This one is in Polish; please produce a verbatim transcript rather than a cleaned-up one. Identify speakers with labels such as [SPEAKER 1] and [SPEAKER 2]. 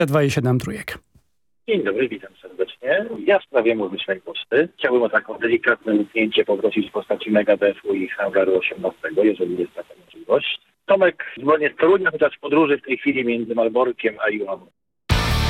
[SPEAKER 1] dwa i siedem trójek.
[SPEAKER 2] Dzień dobry, witam serdecznie. Ja w sprawie muzycznej posty chciałbym o taką delikatne luknięcie poprosić w postaci Mega D F U i hangaru osiemnastego, jeżeli jest taka możliwość. Tomek dzwonię z Torunia, chociaż w podróży w tej chwili między Malborkiem a Iłaną.